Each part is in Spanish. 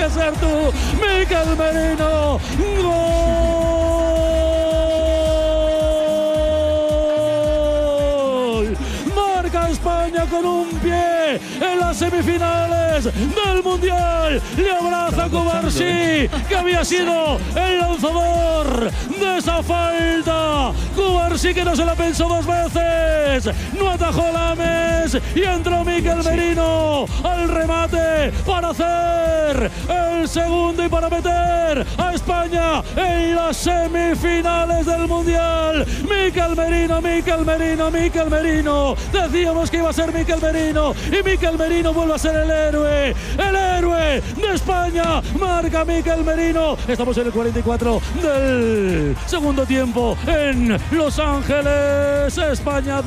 que ser tú, Mikel Merino. ¡Gol! Marca España con un pie en las semifinales del Mundial. Le abraza a Cubarsí, que había sido el lanzador de esa falta. Cubarsí, que no se la pensó dos veces, no atajó Lames y entró Mikel Merino al remate para hacer el segundo y para meter a España en las semifinales del Mundial. Mikel Merino, Mikel Merino, Mikel Merino. Decíamos que iba a ser Mikel Merino y Mikel Merino vuelve a ser el héroe de España. Marca Mikel Merino. Estamos en el 44 del segundo tiempo en Los Ángeles. España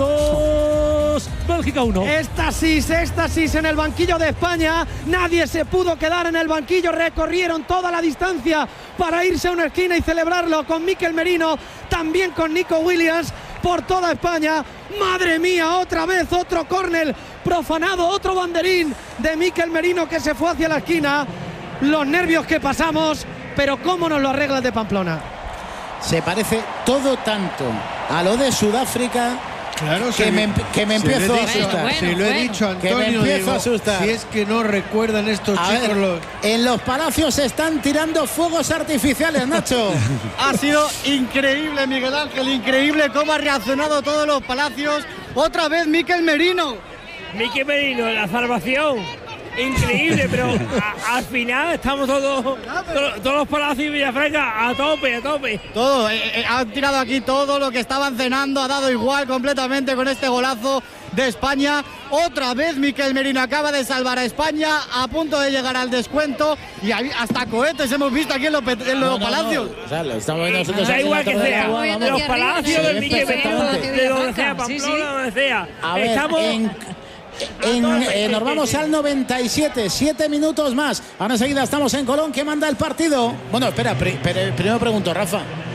2, Bélgica 1. Éxtasis en el banquillo de España. Nadie se pudo quedar en el banquillo. Recorrieron toda la distancia para irse a una esquina y celebrarlo con Mikel Merino, también con Nico Williams, por toda España. Madre mía, otra vez otro córner profanado, otro banderín de Mikel Merino que se fue hacia la esquina. Los nervios que pasamos, pero cómo nos lo arregla de Pamplona. Se parece todo tanto a lo de Sudáfrica. Claro, que me empiezo a asustar. Si lo he dicho, Antonio, que me empiezo a asustar. Si es que no recuerdan estos chicos. En los palacios se están tirando fuegos artificiales, Nacho. Ha sido increíble, Miguel Ángel, increíble cómo ha reaccionado todos los palacios. Otra vez Mikel Merino. Mikel Merino, la salvación. Increíble, pero al final estamos todos los palacios de Villafranca a tope. Todo, han tirado aquí todo lo que estaban cenando, ha dado igual completamente con este golazo de España. Otra vez Mikel Merino acaba de salvar a España, a punto de llegar al descuento, y hasta cohetes hemos visto aquí en los palacios. O sea, lo estamos viendo nosotros. Da igual que sea, los palacios de Mikel Merino, de donde sea, Pamplona, donde sea. A ver, nos vamos al 97, 7 minutos más. Ahora enseguida estamos en Colón. ¿Qué manda el partido? Bueno, espera, primero pregunto, Rafa.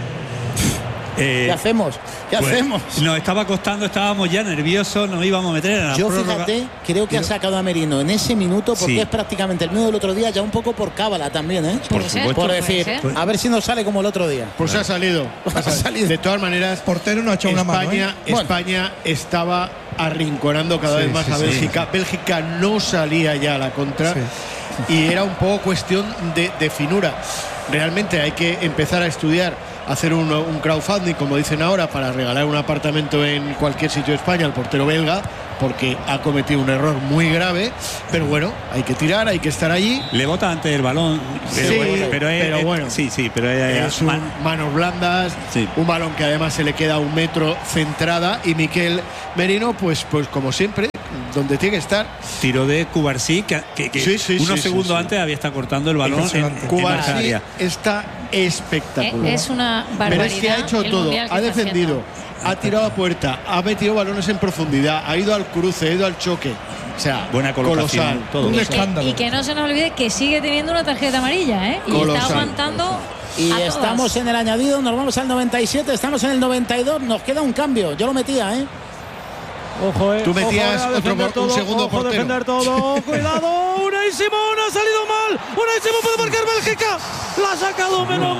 ¿Qué hacemos? ¿Qué hacemos? Nos estaba costando, estábamos ya nerviosos, nos íbamos a meter en la prórroga. Fíjate, creo que ha sacado a Merino en ese minuto, porque es prácticamente el mismo del otro día, ya un poco por cábala también, ¿eh? Por supuesto. Por decir, a ver si nos sale como el otro día. Pues ha salido. De todas maneras, portero no ha echado una mano, ¿eh? España estaba arrinconando cada vez más a Bélgica. Bélgica no salía ya a la contra y era un poco cuestión de finura. Realmente hay que empezar a estudiar, hacer un crowdfunding, como dicen ahora, para regalar un apartamento en cualquier sitio de España al portero belga, porque ha cometido un error muy grave. Pero bueno, hay que tirar, hay que estar allí. Le bota antes el balón, pero bueno. Pero es manos blandas, un balón que además se le queda a 1 metro centrada, y Mikel Merino, pues como siempre, donde tiene que estar. Tiro de Cubarsí, que unos segundos antes había estado cortando el balón en Cubarsí está espectacular. Es una barbaridad. Pero es que ha hecho todo, ha defendido, ha tirado a puerta, ha metido balones en profundidad, ha ido al cruce, ha ido al choque. O sea, buena colocación, colosal, todo. un escándalo. Y que no se nos olvide que sigue teniendo una tarjeta amarilla, ¿eh? Y está aguantando. Y estamos en el añadido, nos vamos al 97, estamos en el 92, nos queda un cambio. Yo lo metía, ¿eh? Ojo, Tú metías un segundo ojo, portero. Defender todo. Cuidado, Unai Simón ha salido mal. Unai Simón puede marcar Bélgica. La ha sacado menos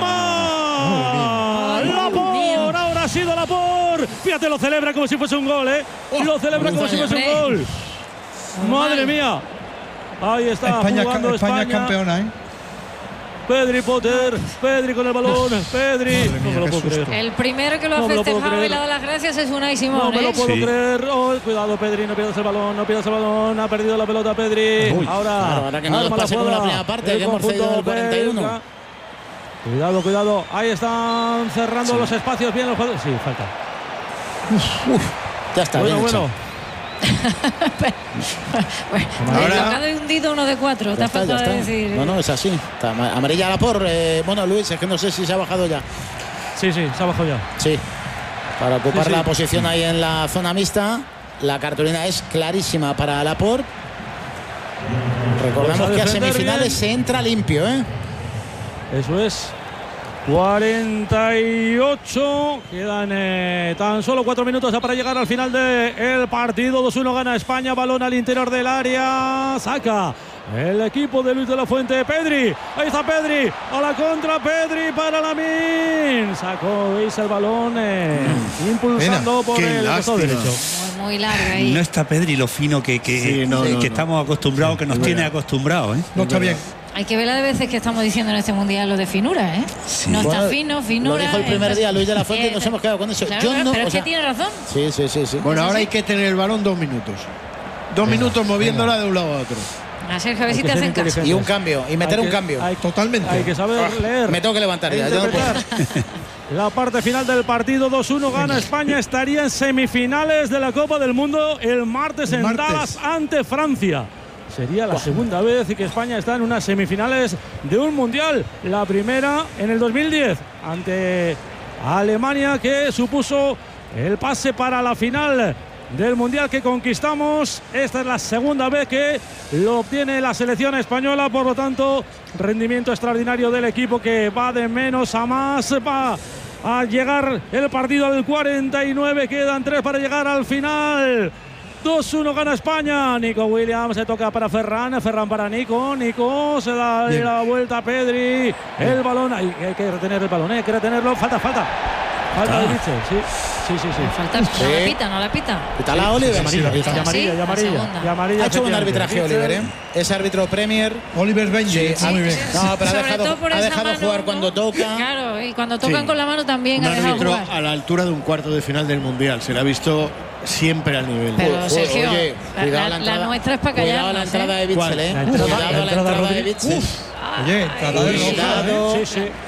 mal. Laporte, ahora ha sido Laporte. Fíjate, lo celebra como si fuese un gol, ¿eh? Lo celebra como si fuese un gol. Madre mía. Ahí está jugando España campeona, ¿eh? Pedri Potter, Pedri con el balón, Pedri. No me lo puedo creer. El primero que lo ha festejado y le ha dado las gracias es Unai Simón. No me lo puedo creer. Oh, cuidado, Pedri, no pierdas el balón, ha perdido la pelota Pedri. Ahora que no nos pase como la primera parte, que hemos cedido el 41. Cuidado, ahí están cerrando los espacios bien los jugadores. Sí, falta. Ya está, bueno. Ahora de hundido 1 de 4. Te ha faltado decir. No, es así. Está amarilla la por. Bueno, Luis, es que no sé si se ha bajado ya. Sí, se ha bajado ya. Sí. Para ocupar la posición ahí en la zona mixta. La cartulina es clarísima para Laporte. Recordamos que a semifinales se entra limpio, ¿eh? Eso es. 48, quedan tan solo 4 minutos para llegar al final del partido. 2-1 gana España, balón al interior del área, saca el equipo de Luis de la Fuente. Pedri, ahí está Pedri, a la contra Pedri para Lamine. Sacó, veis el balón, impulsando por el costado derecho. Muy larga ahí. No está Pedri lo fino que estamos acostumbrados, que nos tiene acostumbrados. No está bien. Hay que ver la de veces que estamos diciendo en este mundial lo de finura, ¿eh? Sí. No está fino, finura. Lo dijo el primer día Luis de la Fuente y nos hemos quedado con eso. Claro, Yo no, pero es que tiene razón. Sí. Bueno, ahora hay que tener el balón 2 minutos. 2 minutos moviéndola de un lado a otro. A Sergio, a ver si te hacen caso. Y un cambio, y meter un cambio. Totalmente. Hay que saber leer. Me tengo que levantar ya. No puedo. La parte final del partido, 2-1 gana España, estaría en semifinales de la Copa del Mundo el martes en Dallas ante Francia. Sería la segunda vez que España está en unas semifinales de un mundial. La primera en el 2010 ante Alemania, que supuso el pase para la final del mundial que conquistamos. Esta es la segunda vez que lo obtiene la selección española, por lo tanto rendimiento extraordinario del equipo que va de menos a más. Va a llegar el partido al 49, quedan 3 para llegar al final. 2-1 gana España. Nico Williams, se toca para Ferran para Nico se da la vuelta a Pedri, el balón, hay que retener el balón, hay que retenerlo, falta de Vitzel, sí. Falta, no la pita. Pítala, Oliver. Amarilla. Ha hecho un arbitraje, Oliver, Es árbitro Premier. Oliver Benji, muy bien. No, pero ha dejado mano, jugar cuando toca. Claro, y cuando tocan con la mano también un ha dejado árbitro jugar. a la altura de un cuarto de final del mundial. Se le ha visto siempre al nivel. Pero Sergio, oye, la nuestra es para callarnos. Cuidado la entrada de Vitzel, Cuidado la entrada de Vitzel. Oye, entrada de roja.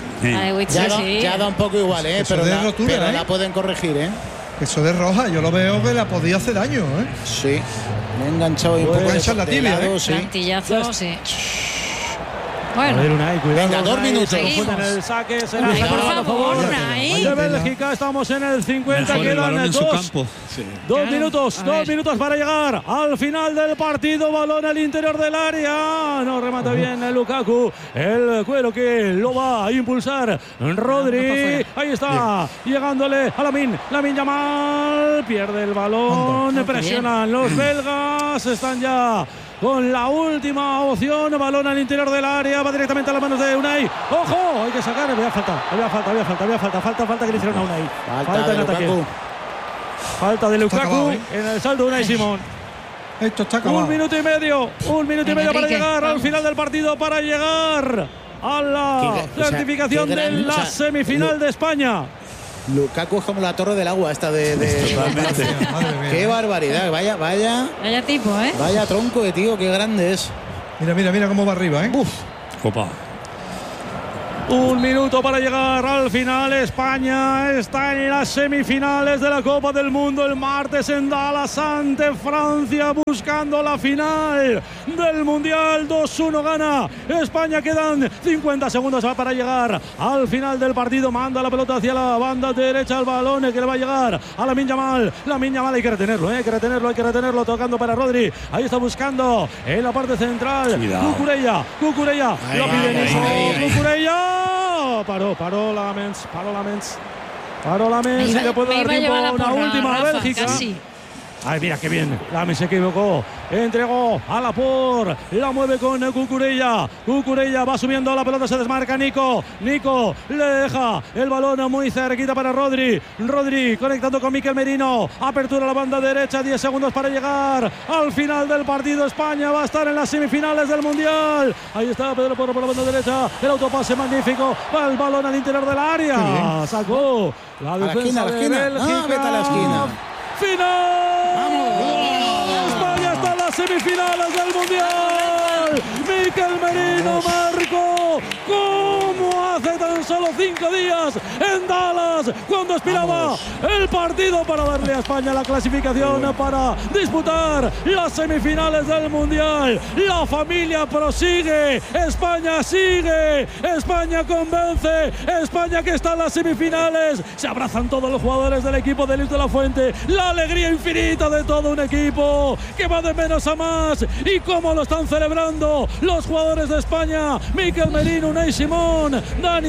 Sí. Ya da un poco igual, pero la pueden corregir, Eso de roja, yo lo veo que la podía hacer daño, Sí. Me he enganchado un poco en la tibia, Plantillazo, sí. Bueno, a ver, Unai, cuidado. Venga, 2 minutos. En el saque, se Unai, por favor, Unai. De Bélgica, estamos en el 50, mejor el balón quedan en su 2 campo. minutos, 2 minutos para llegar al final del partido. Balón al interior del área, no remata bien el Lukaku, el cuero que lo va a impulsar Rodri, ahí está, llegándole a Lamine Yamal, pierde el balón, presionan los belgas, están ya con la última opción, balón al interior del área, va directamente a las manos de Unai. ¡Ojo! Hay que sacar, había falta que le hicieron a Unai. Falta en ataque. Falta de Lukaku en el saldo de Unai Simón. Esto está acabado. 1 minuto y medio para llegar al final del partido, para llegar a la certificación de la semifinal de España. Lukaku es como la torre del agua esta de qué barbaridad, vaya tipo, vaya tronco de tío, qué grande es. Mira cómo va arriba, Copa. 1 minuto para llegar al final. España está en las semifinales de la Copa del Mundo el martes en Dallas ante Francia, buscando la final del Mundial. 2-1 gana España, quedan 50 segundos para llegar al final del partido. Manda la pelota hacia la banda derecha, el balón que le va a llegar a Lamine Yamal. hay que retenerlo, tocando para Rodri, ahí está buscando en la parte central. Cucurella, lo pide Cucurella. Paró Lamens. Y le puede dar tiempo a una última a Bélgica. Casi. Ay, mira qué bien. Lamens se equivocó. Entregó a Laporte. La mueve con Cucurella. Va subiendo la pelota, se desmarca Nico le deja el balón muy cerquita para Rodri conectando con Mikel Merino. Apertura a la banda derecha. 10 segundos para llegar al final del partido. España va a estar en las semifinales del Mundial. Ahí está Pedro Porro por la banda derecha. El autopase magnífico. Va el balón al interior del área. Sacó la defensa de Bélgica. Vete a la esquina. ¡Final! ¡Vamos! España está en las semifinales del Mundial. Mikel Merino marcó como hace tan solo 5 días en Dallas, cuando aspiraba el partido para darle a España la clasificación para disputar las semifinales del Mundial. La familia prosigue, España sigue, España convence, España que está en las semifinales. Se abrazan todos los jugadores del equipo de Luis de la Fuente. La alegría infinita de todo un equipo que va de menos a más. Y cómo lo están celebrando los jugadores de España: Mikel Merino, Unai Simón, Dani Olmo,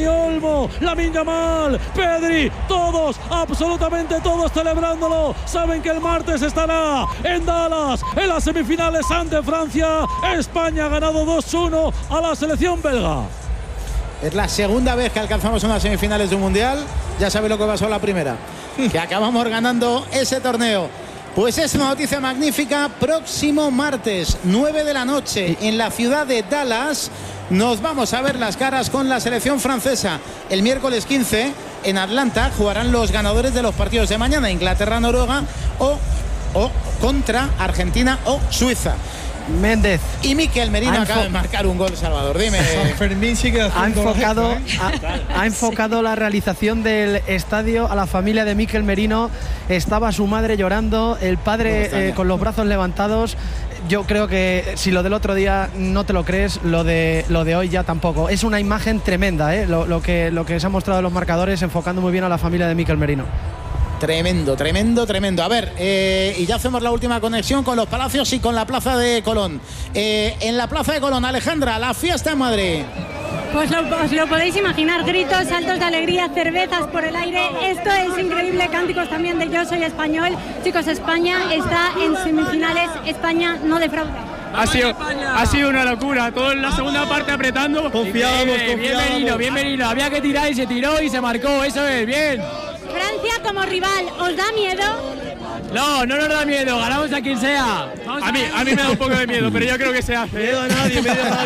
Olmo, Lamine Yamal, Pedri, todos, absolutamente todos celebrándolo. Saben que el martes estará en Dallas, en las semifinales ante Francia. España ha ganado 2-1 a la selección belga. Es la segunda vez que alcanzamos unas semifinales de un mundial. Ya sabe lo que pasó la primera, que acabamos ganando ese torneo. Pues es una noticia magnífica. Próximo martes, 9 de la noche, en la ciudad de Dallas, nos vamos a ver las caras con la selección francesa. El miércoles 15, en Atlanta, jugarán los ganadores de los partidos de mañana, Inglaterra-Noruega o contra Argentina o Suiza. Méndez. Y Mikel Merino acaba de marcar un gol, Salvador. Dime. San Fermín sigue haciendo ha enfocado la realización del estadio a la familia de Mikel Merino. Estaba su madre llorando, el padre con los brazos levantados. Yo creo que si lo del otro día no te lo crees, lo de hoy ya tampoco. Es una imagen tremenda, lo que se ha mostrado en los marcadores, enfocando muy bien a la familia de Mikel Merino. Tremendo, tremendo, tremendo. A ver, y ya hacemos la última conexión con los Palacios y con la Plaza de Colón. En la Plaza de Colón, Alejandra, la fiesta en Madrid. Pues os lo podéis imaginar, gritos, saltos de alegría, cervezas por el aire. Esto es increíble, cánticos también de Yo Soy Español. Chicos, España está en semifinales, España no defrauda. Ha sido una locura, todo en la segunda parte apretando. Confiábamos. Bien Merino, había que tirar y se tiró y se marcó, eso es, bien. Francia como rival, ¿os da miedo? No nos da miedo, ganamos a quien sea. A mí me da un poco de miedo, pero yo creo que se hace. Miedo a nadie.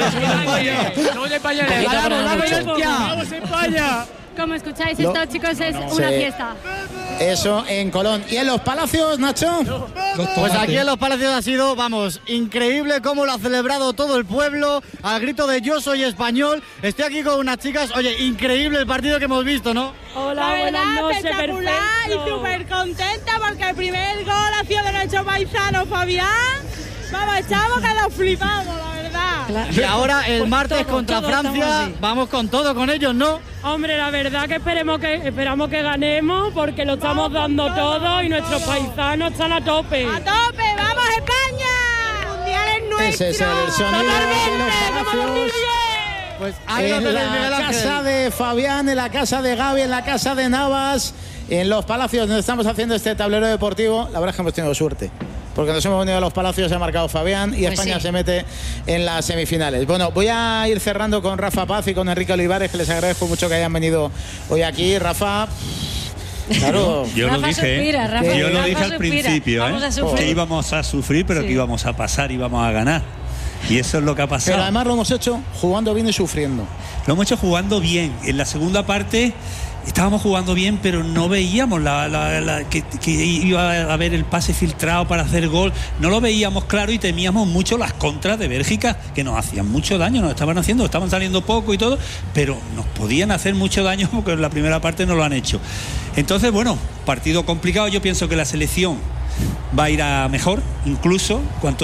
Somos españoles, ¡vamos España! Como escucháis, esto, chicos, es una fiesta. Eso en Colón. ¿Y en los Palacios, Nacho? Pues aquí en los Palacios ha sido, increíble cómo lo ha celebrado todo el pueblo al grito de Yo Soy Español. Estoy aquí con unas chicas, oye, increíble el partido que hemos visto, ¿no? Hola, buenas noches, espectacular y súper contenta porque el primer gol ha sido de nuestro paisano Fabián. Vamos, estamos que nos flipamos, la verdad. Claro. Y ahora el martes contra Francia, vamos con todo con ellos, ¿no? Hombre, la verdad que esperamos que ganemos porque lo estamos dando todo y nuestros paisanos están a tope. ¡A tope! ¡Vamos, España! ¡Mundial es nuestro! Ese es el sonido de los Palacios. Pues ahí en la casa de Fabián, en la casa de Gaby, en la casa de Navas, en los Palacios donde estamos haciendo este tablero deportivo. La verdad es que hemos tenido suerte, porque nos hemos venido a los Palacios, se ha marcado Fabián y pues España se mete en las semifinales. Bueno, voy a ir cerrando con Rafa Paz y con Enrique Olivares, que les agradezco mucho que hayan venido hoy aquí. Rafa, claro. Yo lo dije, yo lo dije al principio, que íbamos a sufrir, pero que íbamos a pasar, íbamos a ganar. Y eso es lo que ha pasado. Pero además lo hemos hecho jugando bien y sufriendo. Lo hemos hecho jugando bien. En la segunda parte estábamos jugando bien, pero no veíamos que iba a haber el pase filtrado para hacer gol. No lo veíamos claro y temíamos mucho las contras de Bélgica, que nos hacían mucho daño, estaban saliendo poco y todo, pero nos podían hacer mucho daño porque en la primera parte no lo han hecho. Entonces, bueno, partido complicado. Yo pienso que la selección va a ir a mejor, incluso cuanto